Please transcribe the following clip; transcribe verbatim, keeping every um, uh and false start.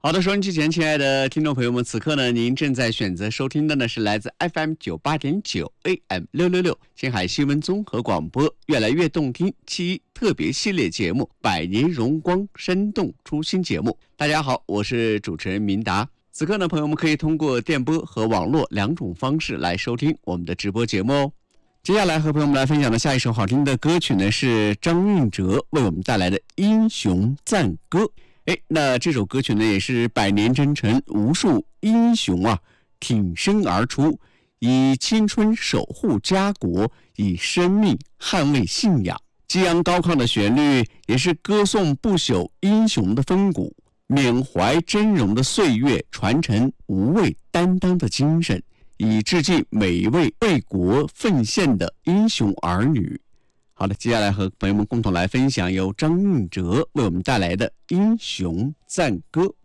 好的，收音机前亲爱的听众朋友们，此刻呢，您正在选择收听的呢是来自 F M 九八点九 A M 六六六青海新闻综合广播越来越动听七特别系列节目百年荣光生动出新节目。大家好，我是主持人明达。此刻呢，朋友们可以通过电波和网络两种方式来收听我们的直播节目哦。接下来和朋友们来分享的下一首好听的歌曲呢，是张韵哲为我们带来的《英雄赞歌》。哎，那这首歌曲呢，也是百年征程，无数英雄啊挺身而出，以青春守护家国，以生命捍卫信仰。激昂高亢的旋律，也是歌颂不朽英雄的风骨，缅怀峥嵘的岁月，传承无畏担当的精神，以致敬每一位为国奉献的英雄儿女。好的，接下来和朋友们共同来分享由张韵哲为我们带来的《英雄赞歌》。